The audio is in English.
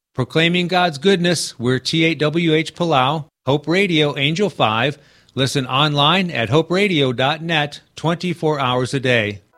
Proclaiming God's goodness, we're T8WH Palau, Hope Radio, Angel 5. Listen online at hoperadio.net 24 hours a day.